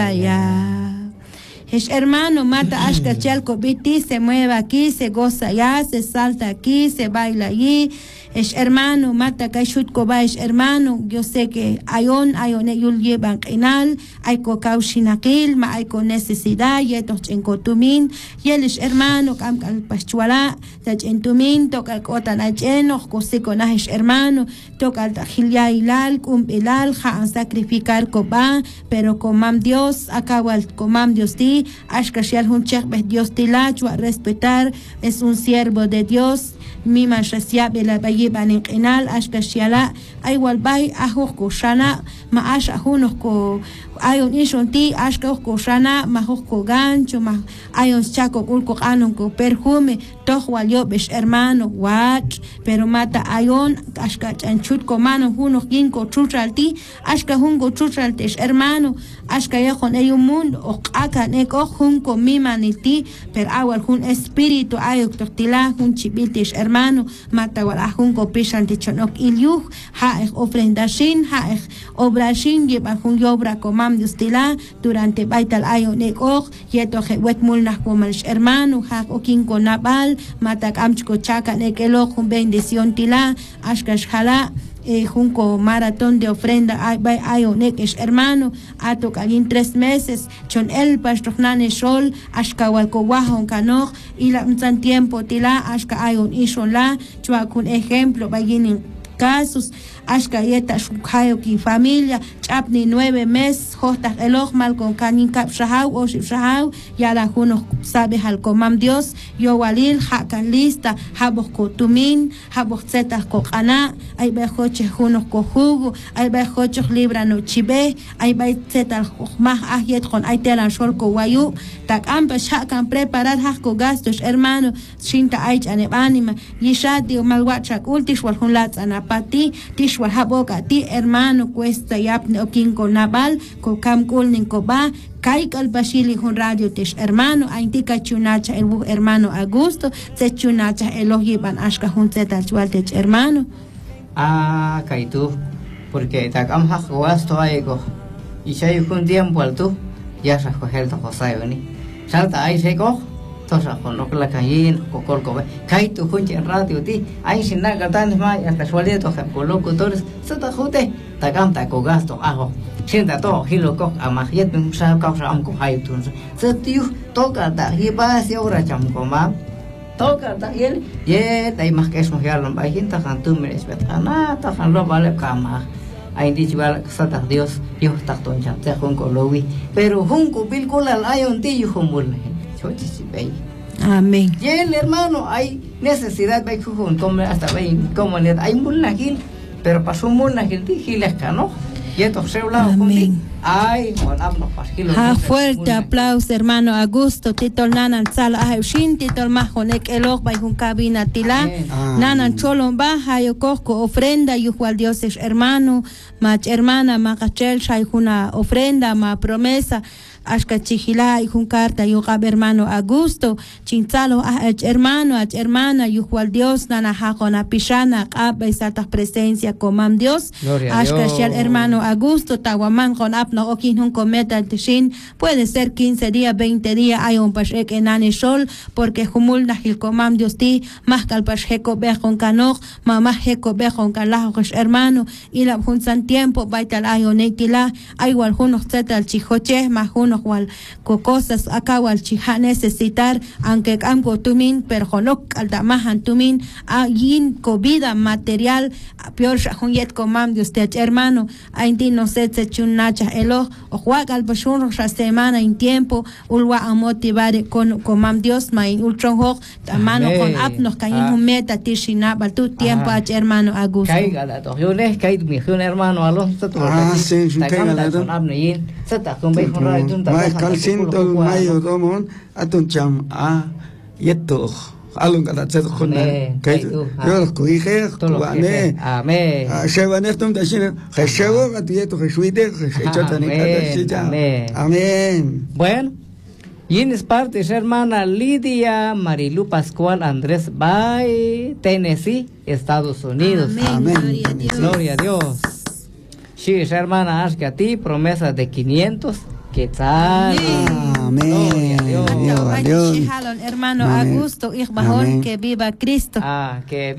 Ya. Es hermano, mata ashka chalco biti, se mueve aquí, se goza allá, se salta aquí, se baila allí. Es hermano, mata kaishut koba, es hermano, yo sé que ayon yul llevan canal, hay cocao shinakil, ma hay con necesidad, y estos en cotumin, y él es hermano, cam cal pachuala, tach en tumin, toca el cota nacheno, cose con es hermano, toca el tajilya ilal, ilal, ja sacrificar koba, pero comam Dios, acaba el comam Dios ti, ashkashial hunchek Dios tilacho a respetar, es un siervo de Dios. Mima shasia bela bayiban en canal ashkashiala ay walbay ajo shana ma ash ajunos ko ayon ishon ti ashka ko shana ma ko gancho ma ayon chaco kulko anon ko perfume toh walio besh hermano watch pero mata ayon ashka chanchut ko mano hunos ginko chuchalti ashka hungo chuchaltes hermano ashka yajon hay un mundo o aka neko junko mima niti per awal hun espíritu ayok tortila hun chibiltes hermano mata wal ajunko pishan tichonok ilyuh ha ofrenda shin ha obra shin lleva jun obra comam de ustila durante baital ayo neko yeto je wet mulna como hermano ha okin konabal mata amchko chaka nekelo jun bendición tila ashkash hala junco maratón de ofrenda ayo nekes hermano ato kalin 3 meses chon el pastornane sol ashkawal ko wajon kanoj y la un tiempo tila ashka ayo ishon la chua kun ejemplo baginin casos ashka yeta shukhayo ki familia chapni 9 meses hostas eloj mal con kanin kap shahau o shahau ya la juno sabe al comam Dios yo walil hakan lista habos ko tumin habos zetas ko ana ay bejoche juno ko jugo ay bejoche libra no chibe ay bay zetal más ajet con ay telan shol ko wayu tak ampa shakan preparar hasko gastos hermano shinta ay anima yishadi malwachak ultish wal hunlat anapati tishwal haboka ti hermano cuesta yapne okin ko nabal ko kam kulnin ko ba kai kalbashili hun radio tish hermano aintika chunacha el hermano Augusto se chunacha elogi ban ashka hun zetal chualtech hermano kai tú porque tak am hak wasto aigo y shay kun tiempo al tú ya sa coger to cosayoni salta ai seko tosa con lo que la calle con colco kai tu junche radio ti ai sin nada tan más hasta suele to con locutores se ta jote ta canta con gasto ajo sienta todo hilo co a magiet un sa ca sa am ko hai tu se tiu toca ta hi ba se ora cham ko ma toca ta yel ye tai más que es mujer lo va hinta kan tu me respetana ta kan lo vale kama ai di chibal sata Dios yo ta ton cham te con lowi pero junco bilkul al ayon ti humul amén. Y el hermano hay necesidad de como hasta como le hay mulnagil, pero pasó un mulnagil digiles cano. Y esto se habla ay, fuerte aplauso hermano Augusto titol nanan sal ahushin titol majonek elok bay hun cabina tila nanan cholon baja yo coco ofrenda y jual Dios es hermano mach hermana macachel shay una ofrenda ma promesa ashka chihila y jun carta yo gab hermano Augusto chinzalo hermana yo jual Dios nana hakona pishana ab y salta presencia comam Dios ashka shel hermano Augusto tawaman con no okin hun cometa tishin puede ser 15 días 20 días hay un pashek enane sol porque humul nahil comam Dios ti más cal pasheko be con kanoj mamá heko be con kalajo hermano y la hun san tiempo baital ayonetila hay wal hunos zetal chihoche más hunos wal cosas acá wal chiha necesitar aunque campo tumin pero honok aldamahan tumin ayin vida material peor hun yet comam Dios te hermano ainti no se chunacha elo o juagal bashun la semana en tiempo ulwa a motivar con comam Dios main ultron mano con apnos cayin meta tishina bal tu tiempo a hermano Augusto caiga la toriones caid mi hermano Alonso sí caiga la abneyin sata con be con radio mai calcinto mayo domon atun cham yeto alun kata chet khuna kai yo ko ige tuane amén shevan estum tashin khashawo atieto khshuite khachotani amén. Bueno, y en parte hermana Lidia Marilu Pascual Andrés Bay, Tennessee, Estados Unidos. Amén. Gloria a Dios. Sí, hermana, haz que a ti promesa de 500 ¿Qué tal? Amén. Hermano Augusto, que viva Cristo. Que